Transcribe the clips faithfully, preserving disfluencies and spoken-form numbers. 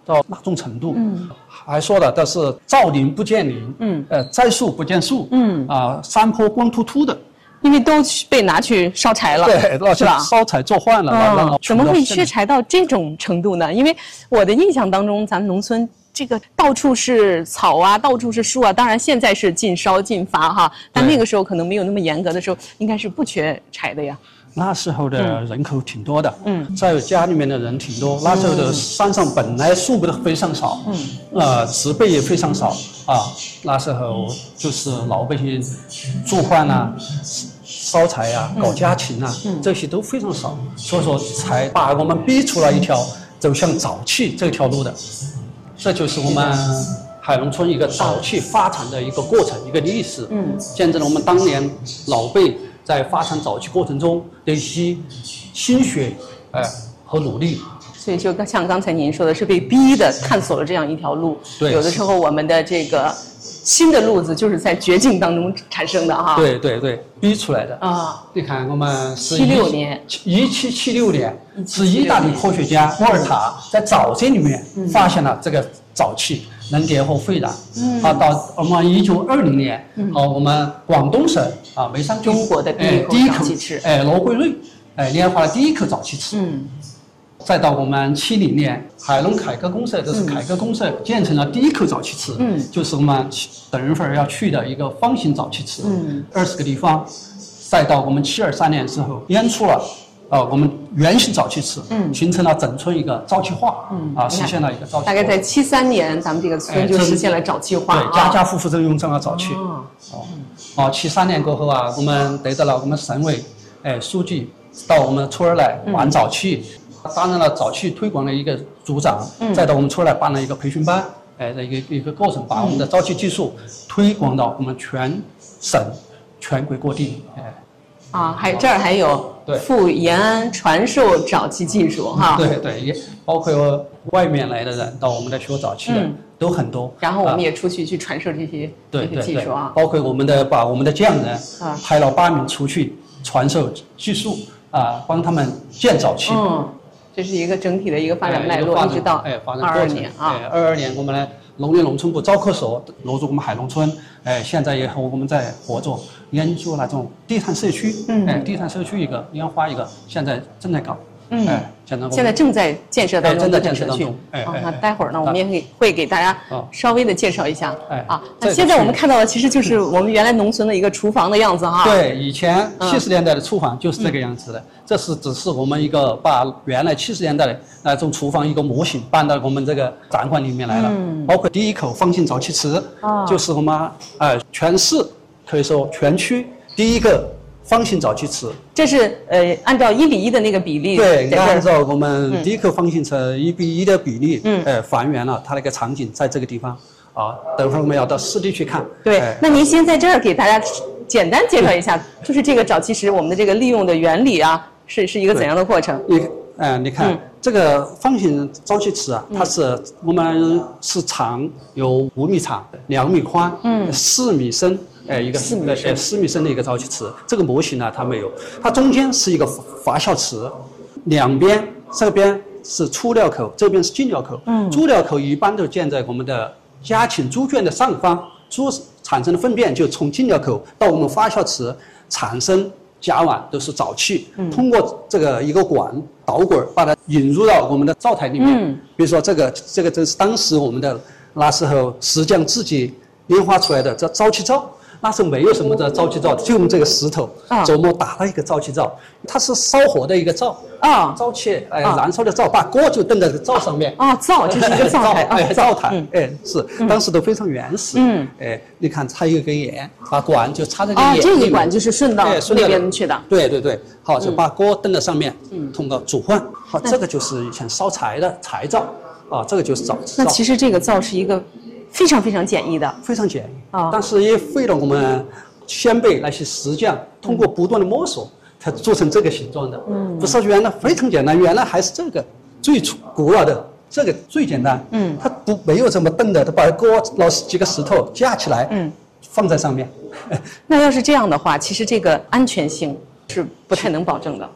到那种程度。嗯，还说了，但是造林不见林，嗯，呃，栽树不见树，嗯，啊，山坡光秃秃的。 因为都被拿去烧柴了， 对，那是吧？烧柴做饭了， 嗯，怎么会缺柴到这种程度呢？因为我的印象当中，咱们农村这个到处是草啊，到处是树啊。当然现在是禁烧禁伐哈，但那个时候可能没有那么严格的时候，应该是不缺柴的呀。 那时候的人口挺多的，嗯，在家里面的人挺多。那时候的山上本来树木都非常少，嗯，呃，植被也非常少啊。那时候就是老百姓做饭啊、烧柴啊、搞家禽啊，嗯、这些都非常少，所以说才把我们逼出了一条走向早期这条路的。这就是我们海农村一个早期发展的一个过程，一个历史，嗯，见证了我们当年老辈在发展早期过程中的一些心血，哎、呃、和努力。 所以就像刚才您说的，是被逼的探索了这样一条路。 对， 有的时候我们的这个新的路子就是在绝境当中产生的哈。 对对对，逼出来的啊！ 你看，我们是七六年， 一七七六年，是意大利科学家沃尔塔在沼泽里面发现了这个沼气能点火沸燃。嗯。啊，到我们一九二零年，嗯，啊，我们广东省啊梅山中国的第一口沼气池， 哎，罗桂瑞，哎，炼化了第一口沼气池。嗯。再到我们七零年，海龙凯歌公社，这是凯歌公社建成了第一口沼气池，嗯，就是我们等一会儿要去的一个方形沼气池，嗯，二十个立方。再到我们七二三年的时候，研出了，呃，我们圆形沼气池，嗯，形成了整村一个沼气化，嗯，啊，实现了一个沼气化。 大概在七三年，咱们这个村就实现了沼气化， 对，家家户户都用上了沼气。哦，哦，七三年过后啊，我们得到了我们省委，哎，书记到我们村儿来玩沼气。担任了沼气推广的一个组长，嗯、再到我们村来办了一个培训班，哎，的一个一个过程，把我们的沼气技术推广到我们全省、全国各地，哎， 啊，还这儿还有赴延安传授沼气技术哈， 对对，也包括外面来的人到我们来学沼气的、嗯、都很多， 然后我们也出去去传授这些、啊、这些技术啊， 包括我们的把我们的匠人啊派了八名出去传授技术啊，帮他们建沼气。嗯， 这是一个整体的一个发展脉络，一直到二二年啊。 哎，二二年我们来农业农村部招科所入驻我们海农村，哎，现在也和我们在合作研究那种低碳社区，嗯，哎，低碳社区一个，烟花一个，现在正在搞，嗯，哎， 现在现在正在建设当中， 正在建设当中， 哎，那待会儿呢，我们也会会给大家稍微的介绍一下，哎啊，那现在我们看到的其实就是我们原来农村的一个厨房的样子哈。 对，以前七十年代的厨房就是这个样子的。这是只是我们一个把原来七十年代的那种厨房一个模型搬到我们这个展馆里面来了，嗯、包括第一口方形沼气池，哦、就是我们呃全市可以说全区第一个方形沼气池。 这是呃按照一比一的那个比例， 对，按照我们第一口方形池一比一的比例，嗯，呃还原了它那个场景在这个地方啊。等会儿我们要到实地去看。 对，呃、那您先在这儿给大家简单介绍一下，就是这个沼气池我们的这个利用的原理啊，是是一个怎样的过程？ 你呃，你看、嗯、这个方形沼气池啊，它是我们是长有五米长、两米宽、嗯，四米深，哎，一个四米深、 四米深的一个沼气池。这个模型呢，它没有，它中间是一个发酵池，两边这边是出料口，这边是进料口。嗯，出料口一般都建在我们的家禽猪圈的上方。猪产生的粪便就从进料口到我们发酵池产生甲烷，都是沼气，嗯、通过这个一个管导管把它引入到我们的灶台里面。嗯、比如说这个这个这是当时我们的那时候石匠自己研发出来的这沼气灶，那时候没有什么的沼气灶，就用这个石头琢磨打了一个沼气灶，它是烧火的一个灶。啊，沼气哎，燃烧的灶，把锅就炖在灶上面。 啊，灶就是一个灶台， 哎，灶台，哎，是，当时都非常原始。嗯，哎，你看插一根眼，把管就插在这个眼里面。 啊，这个管就是顺到那边去的。 对对对，好，就把锅炖在上面，嗯，通过煮饭。好，这个就是以前烧柴的柴灶，啊，这个就是灶。 那其实这个灶是一个非常非常简易的， 非常简易啊，但是也费了我们先辈那些石匠通过不断的摸索。才做成这个形状的，嗯，不是原来非常简单，原来还是这个最初古老的这个最简单，嗯，它不没有这么蹬的，它把锅老几个石头架起来，嗯，放在上面。 那要是这样的话，其实这个安全性是不太能保证的。 对，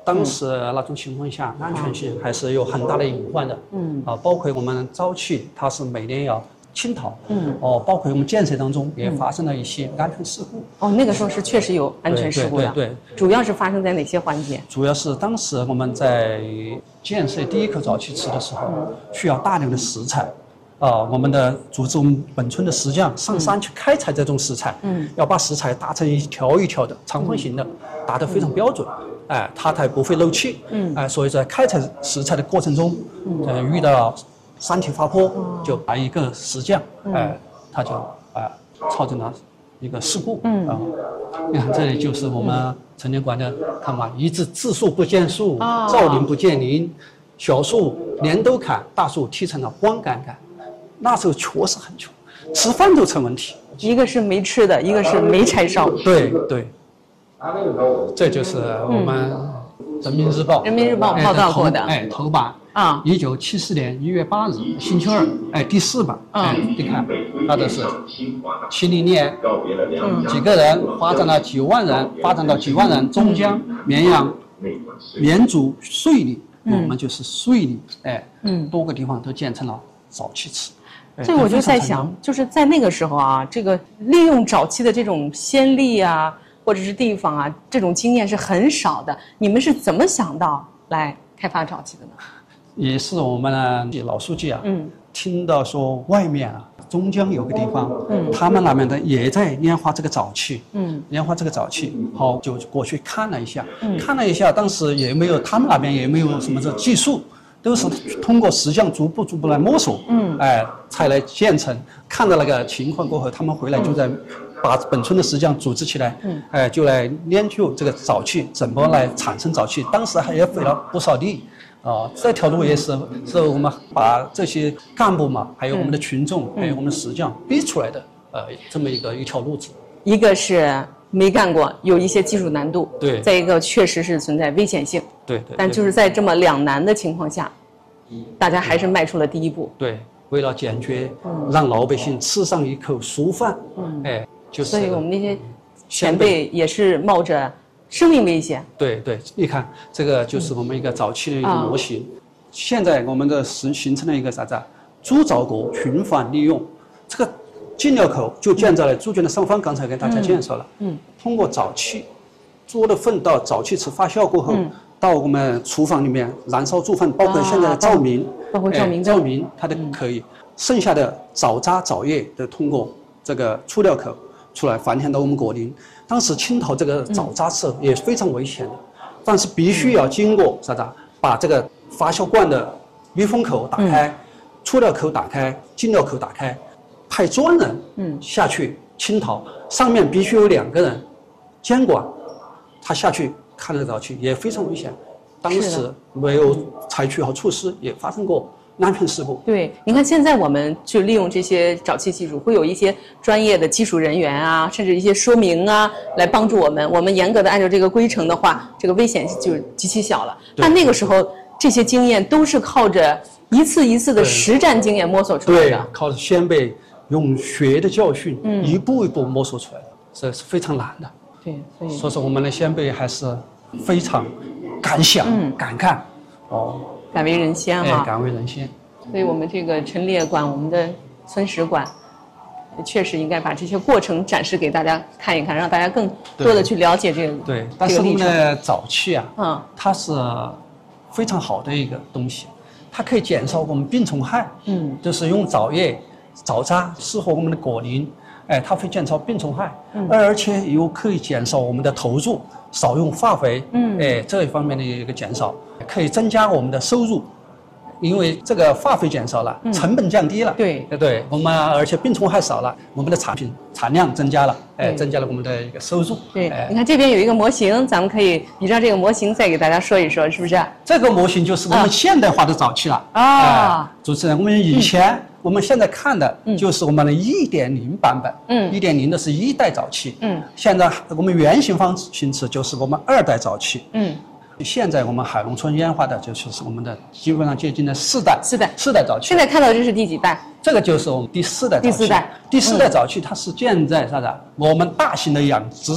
当时那种情况下，安全性还是有很大的隐患的。嗯啊，包括我们沼气，它是每年要清讨。嗯哦，包括我们建设当中也发生了一些安全事故。 哦，那个时候是确实有安全事故的。 对对对， 主要是发生在哪些环节？ 主要是当时我们在建设第一口沼气池的时候，需要大量的石材。啊，我们的组织我们本村的石匠上山去开采这种石材，嗯，要把石材打成一条一条的长方形的，打得非常标准，哎，它才不会漏气，嗯，哎，所以在开采石材的过程中，呃，遇到山体滑坡，就把一个石匠，哎，他就啊造成了一个事故，嗯啊，你看这里就是我们陈年馆的，看嘛，一直自树不见树，造林不见林，小树连都砍，大树踢成了光杆杆。那时候确实很穷，吃饭都成问题。 一个是没吃的，一个是没柴烧。 对对，这就是我们人民日报、 人民日报报道过的。 哎，头版啊，一九七四年一月八日，星期二，哎，第四版。哎，你看，它这是七零年，几个人发展了几万人，发展到几万人，中江、绵阳、绵竹、遂里，我们就是遂里，哎，嗯，多个地方都建成了沼气池。 所以我就在想，就是在那个时候啊，这个利用沼气的这种先例啊，或者是地方啊，这种经验是很少的。你们是怎么想到来开发沼气的呢？ 也是我们的老书记啊，嗯，听到说外面啊，中江有个地方，嗯，他们那边的也在研发这个沼气，嗯，研发这个沼气，好，就过去看了一下，嗯，看了一下，当时也没有，他们那边也没有什么这技术。都是通过石匠逐步逐步来摸索，嗯，哎，才来建成。看到那个情况过后，他们回来就在把本村的石匠组织起来，嗯，哎，就来研究这个沼气怎么来产生沼气。当时还也费了不少力，啊，这条路也是是我们把这些干部嘛，还有我们的群众，还有我们的石匠逼出来的，呃，这么一个一条路子。 一个是没干过，有一些技术难度， 对； 再一个确实是存在危险性， 对对。 但就是在这么两难的情况下，大家还是迈出了第一步。 对，为了解决，嗯、让老百姓吃上一口熟饭，嗯，哎，就是。 所以我们那些前辈也是冒着生命危险。 对对，你看这个就是我们一个沼气的一个模型。嗯、现在我们的形形成了一个啥子？猪沼国循环利用，这个进料口就建在了猪圈的上方。刚才给大家介绍了，嗯，通过沼气，猪的粪到沼气池发酵过后。嗯，到我们厨房里面燃烧猪粪，包括现在的照明， 包括照明， 照明它都可以。剩下的沼渣沼液都通过这个出料口出来反填到我们果林。当时清讨这个沼渣是也非常危险的，但是必须要经过啥子？把这个发酵罐的密封口打开，出料口打开，进料口打开，派专人嗯下去清讨，上面必须有两个人监管，他下去。看得到去也非常危险，当时没有采取好措施，也发生过安全事故。 对，你看现在我们就利用这些沼气技术，会有一些专业的技术人员啊，甚至一些说明啊，来帮助我们。我们严格的按照这个规程的话，这个危险就极其小了。但那个时候，这些经验都是靠着一次一次的实战经验摸索出来的。 对，靠着先辈用血的教训，嗯、一步一步摸索出来的，这是非常难的。 对，所以所以说我们的先辈还是非常敢想、嗯、敢干，哦， 敢为人先哈、 哎，敢为人先。 所以我们这个陈列馆，我们的村史馆，确实应该把这些过程展示给大家看一看，让大家更多的去了解这个。 对，但是我们的沼气啊，嗯，它是非常好的一个东西，它可以减少我们病虫害，嗯，就是用沼液、沼渣适合我们的果林。哎，它会减少病虫害，嗯，而且又可以减少我们的投入，少用化肥，嗯，哎，这一方面的一个减少，可以增加我们的收入，因为这个化肥减少了，嗯、成本降低了， 对， 对对，我们而且病虫害少了，我们的产品产量增加了，哎，增加了我们的一个收入。 对，哎、你看这边有一个模型，咱们可以比照这个模型再给大家说一说，是不是？ 这个模型就是我们现代化的沼气了啊、 哎！主持人，我们以前。嗯我们现在看的就是我们的 一点零 版本，嗯 ，一点零 的是一代沼气，嗯，现在我们原型方形池就是我们二代沼气，嗯，现在我们海龙村研发的就是我们的基本上接近的四代， 四代， 四代沼气。 现在看到的这是第几代？ 这个就是我们第四代沼气。 第四代， 第四代沼气它是建在啥子？我们大型的养殖场，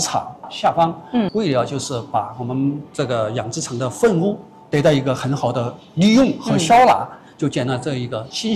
下方，嗯，为了就是把我们这个养殖场的粪污得到一个很好的利用和消纳，嗯、就建了这一个新